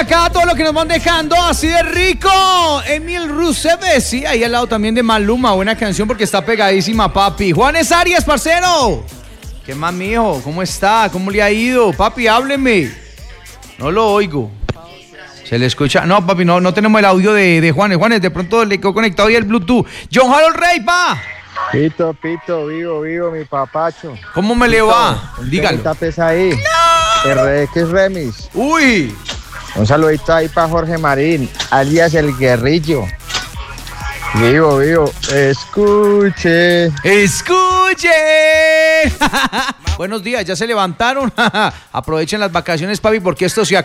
acá todo lo que nos van dejando así de rico. Emil Rousseff, sí, ahí al lado también de Maluma, buena canción porque está pegadísima, papi. Juanes Arias, parcero. ¿Qué más, mijo? ¿Cómo está? ¿Cómo le ha ido? Papi, hábleme. No lo oigo. ¿Se le escucha? No, papi, no tenemos el audio de Juanes. Juanes, de pronto le quedó conectado ahí el Bluetooth. John Harold Rey, pa. Pito, vivo, mi papacho. ¿Cómo me le va? Dígalo. ¿Qué tapes ahí? No. RX Remix. Uy. Un saludito ahí para Jorge Marín, alias El Guerrillo. Vivo. Escuche. Buenos días, ya se levantaron. Aprovechen las vacaciones, papi, porque esto se acaba.